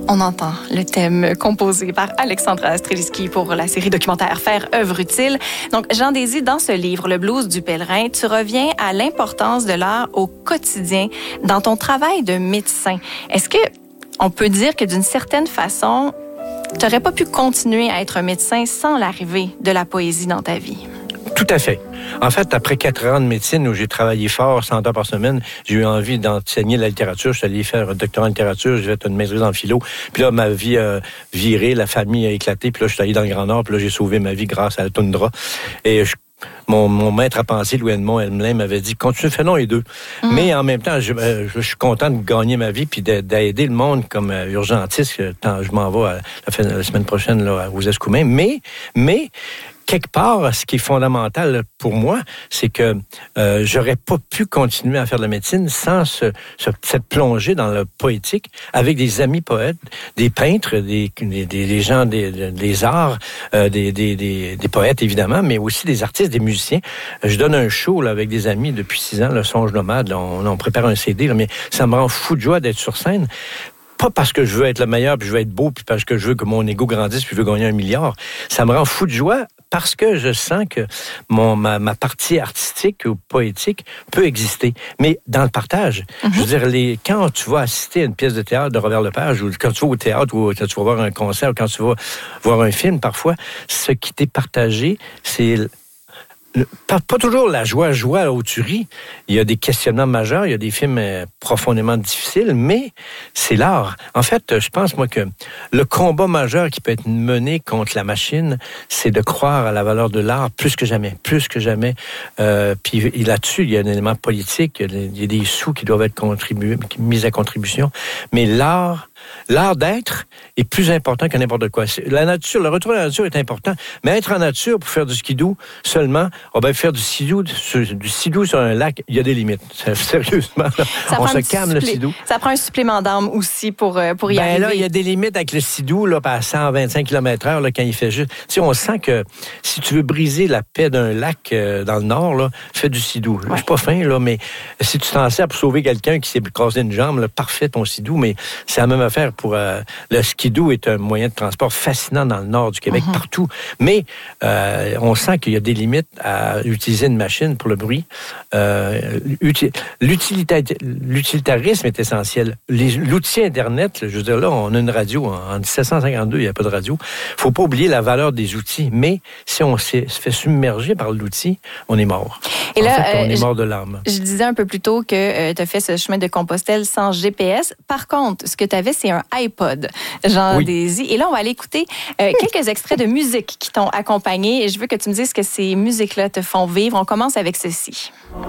On entend le thème composé par Alexandra Streliski pour la série documentaire Faire œuvre utile. Donc, Jean Désy, dans ce livre, Le blues du pèlerin, tu reviens à l'importance de l'art au quotidien dans ton travail de médecin. Est-ce que on peut dire que d'une certaine façon, tu n'aurais pas pu continuer à être médecin sans l'arrivée de la poésie dans ta vie? Tout à fait. En fait, après 4 ans de médecine où j'ai travaillé fort, 100 heures par semaine, j'ai eu envie d'enseigner la littérature. Je suis allé faire un doctorat en littérature, j'ai fait une maîtrise en philo. Puis là, ma vie a viré, la famille a éclaté. Puis là, je suis allé dans le Grand Nord. Puis là, j'ai sauvé ma vie grâce à la toundra. Et mon maître à penser, Louis Edmond Elmelin, m'avait dit, continue, fais-non les deux. Mais en même temps, je suis content de gagner ma vie puis d'aider le monde comme urgentiste. Je m'en vais la semaine prochaine là, aux Escoumins. Mais quelque part, ce qui est fondamental pour moi, c'est que j'aurais pas pu continuer à faire de la médecine sans cette plongée dans le poétique avec des amis poètes, des peintres, des gens des arts, des poètes évidemment, mais aussi des artistes, des musiciens. Je donne un show là, avec des amis depuis 6 ans, le Songe nomade. Là, on prépare un CD, là, mais ça me rend fou de joie d'être sur scène. Pas parce que je veux être le meilleur, puis je veux être beau, puis parce que je veux que mon ego grandisse, puis je veux gagner 1 milliard. Ça me rend fou de joie parce que je sens que ma partie artistique ou poétique peut exister. Mais dans le partage, je veux dire, quand tu vas assister à une pièce de théâtre de Robert Lepage, ou quand tu vas au théâtre, ou quand tu vas voir un concert, ou quand tu vas voir un film, parfois, ce qui t'est partagé, c'est pas toujours la joie où tu ris. Il y a des questionnements majeurs, il y a des films profondément difficiles, mais c'est l'art. En fait, je pense, moi, que le combat majeur qui peut être mené contre la machine, c'est de croire à la valeur de l'art plus que jamais. Puis là-dessus, il y a un élément politique, il y a des sous qui doivent être mis à contribution, mais l'art d'être est plus important que n'importe quoi. La nature, le retour à la nature est important, mais être en nature pour faire du skidoo seulement, faire du skidoo sur un lac, il y a des limites. Sérieusement, là, on se calme le skidoo. Ça prend un supplément d'âme aussi pour y arriver. Là, il y a des limites avec le skidoo là, à 125 km/h là, quand il fait juste. Tu sais, on sent que si tu veux briser la paix d'un lac dans le nord, là, fais du skidoo. Ouais. Je suis pas fin, là, mais si tu t'en sers pour sauver quelqu'un qui s'est cassé une jambe, là, parfait ton skidoo, mais c'est la même affaire pour le skidoo est un moyen de transport fascinant dans le nord du Québec, partout. Mais on sent qu'il y a des limites à utiliser une machine pour le bruit. L'utilitarisme est essentiel. L'outil Internet, je veux dire, là, on a une radio. En 1752, il n'y a pas de radio. Il ne faut pas oublier la valeur des outils. Mais si on se fait submerger par l'outil, on est mort. Et là, on est mort de l'âme. Je disais un peu plus tôt que tu as fait ce chemin de Compostelle sans GPS. Par contre, ce que tu avais, c'est un iPod, Jean Désy. Et là, on va aller écouter quelques extraits de musique qui t'ont accompagné. Et je veux que tu me dises que ces musiques-là te font vivre. On commence avec ceci.